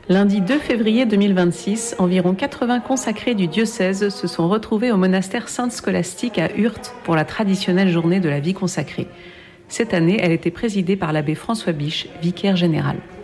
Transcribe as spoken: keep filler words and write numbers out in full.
Lundi deux février deux mille vingt-six, environ quatre-vingts consacrés du diocèse se sont retrouvés au monastère Sainte-Scolastique à Urte pour la traditionnelle journée de la vie consacrée. Cette année, elle était présidée par l'abbé François Biche, vicaire général.